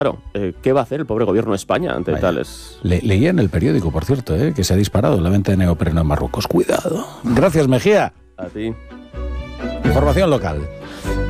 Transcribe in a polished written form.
Claro, ¿qué va a hacer el pobre gobierno de España ante tales...? Leía en el periódico, por cierto, que se ha disparado la venta de neopreno en Marruecos. Cuidado. Gracias, Mejía. A ti. Información local.